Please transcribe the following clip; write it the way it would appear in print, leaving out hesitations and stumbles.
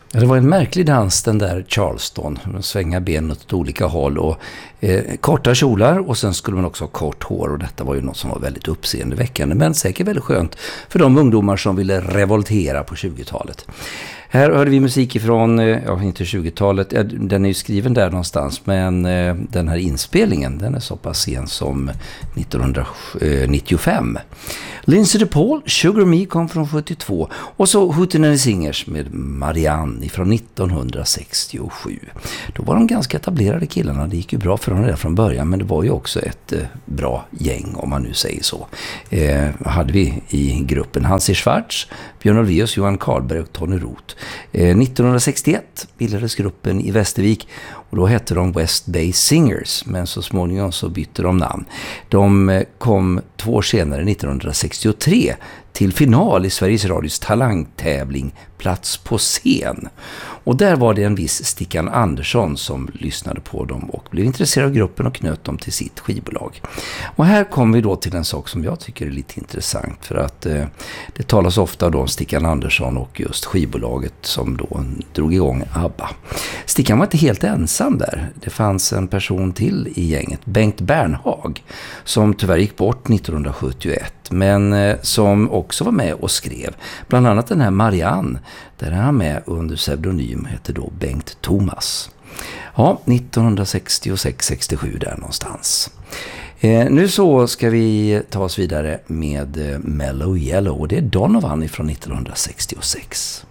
Ja, det var en märklig dans den där Charleston. Man svänga benen åt olika håll och korta kjolar och sen skulle man också ha kort hår och detta var ju något som var väldigt uppseendeväckande men säkert väldigt skönt för de ungdomar som ville revoltera på 20-talet. Här hörde vi musik ifrån, inte 20-talet, den är ju skriven där någonstans, men den här inspelningen, den är så pass sen som 1995. Lindsay DePaul, Sugar Me kom från 72 och så Hootenanny Singers med Marianne från 1967. Då var de ganska etablerade killarna, det gick ju bra för dem där från början, men det var ju också ett bra gäng om man nu säger så. Hade vi i gruppen Hansi Schwarz, Björn Ulvaeus, Johan Karlberg och Tony Roth. 1961 bildades gruppen i Västervik och då hette de West Bay Singers, men så småningom så bytte de namn. De kom 2 år senare, 1963, till final i Sveriges Radios talangtävling Plats på scen. Och där var det en viss Stickan Andersson som lyssnade på dem och blev intresserad av gruppen och knöt dem till sitt skivbolag. Och här kommer vi då till en sak som jag tycker är lite intressant för att det talas ofta då om Stickan Andersson och just skivbolaget som då drog igång ABBA. Stickan var inte helt ensam där. Det fanns en person till i gänget, Bengt Bernhag, som tyvärr gick bort 1971 men som också var med och skrev. Bland annat den här Marianne, där han med under pseudonym heter då Bengt Thomas. Ja, 1966-67 där någonstans. Nu så ska vi ta oss vidare med Mellow Yellow och det är Donovan från 1966.